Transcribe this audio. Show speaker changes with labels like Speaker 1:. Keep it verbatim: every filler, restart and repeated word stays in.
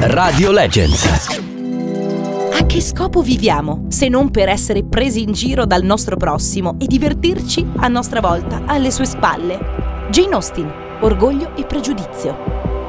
Speaker 1: Radio Legends.
Speaker 2: A che scopo viviamo, se non per essere presi in giro dal nostro prossimo e divertirci a nostra volta alle sue spalle? Jane Austen, Orgoglio e pregiudizio.